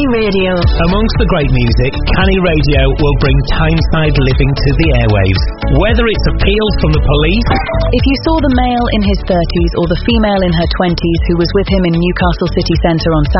Radio. Amongst the great music, Canny Radio will bring Tyneside living to the airwaves. Whether it's appeals from the police... If you saw the male in his 30s or the female in her 20s who was with him in Newcastle city centre on Saturday